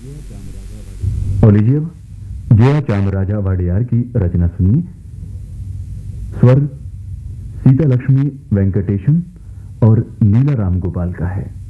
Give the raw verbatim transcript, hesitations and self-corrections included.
और लीजिए अब जया चामराजा वाडियार की रचना सुनिए। स्वर सीता लक्ष्मी वेंकटेशन और नीला राम गोपाल का है।